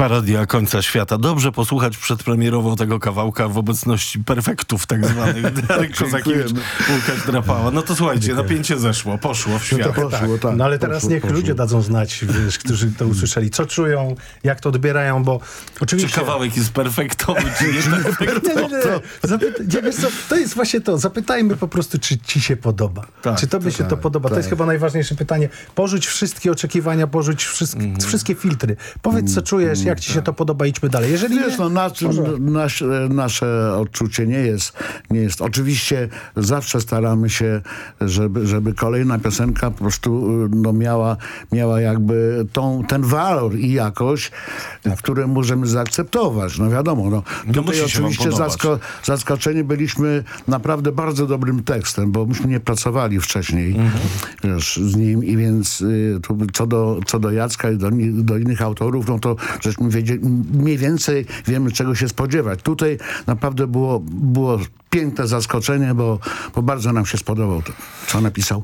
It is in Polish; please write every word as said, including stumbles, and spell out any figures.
Parodia końca świata. Dobrze posłuchać przedpremierowo tego kawałka w obecności perfektów tak zwanych. Darek Kozakiewicz, Łukasz Drapała. No to słuchajcie, napięcie zeszło, poszło w świat. No, to poszło, tak. No ale teraz poszło, niech poszło. ludzie dadzą znać, wiesz, którzy to usłyszeli, co czują, jak to odbierają, bo oczywiście... Czy kawałek jest perfektowy, czy nie perfektowy? Nie, nie, nie. Zapyta- nie, wiesz co, to jest właśnie to. Zapytajmy po prostu, czy ci się podoba. Tak, czy tobie tak, się to podoba? To tak. jest chyba najważniejsze pytanie. Porzuć wszystkie oczekiwania, porzuć wszystk- Mhm. wszystkie filtry. Powiedz, co czujesz, jak ci się to podoba, idźmy dalej. Jeżeli Wiesz, nie, no, na czym może- nasze, nasze odczucie nie jest, nie jest. Oczywiście zawsze staramy się, żeby, żeby kolejna piosenka po prostu no, miała, miała jakby tą, ten walor i jakość, które możemy zaakceptować. No wiadomo, no. Tutaj musi się wam oczywiście podobać. zasko- zaskoczeni byliśmy naprawdę bardzo dobrym tekstem, bo myśmy nie pracowali wcześniej Mhm. wiesz, z nim i więc y, tu, co, do, co do Jacka i do, ni- do innych autorów, no to żeśmy wiedzieli, mniej więcej wiemy, czego się spodziewać. Tutaj naprawdę było, było piękne zaskoczenie, bo, bo bardzo nam się spodobał to, co napisał.